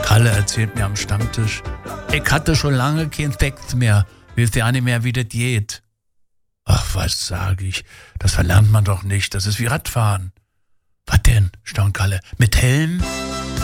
Kalle erzählt mir am Stammtisch, ich hatte schon lange keinen Sex mehr, weiß ja nicht mehr, wie das geht. Ach, was sag ich, das verlernt man doch nicht, das ist wie Radfahren. Was denn, staunt Kalle, mit Helm?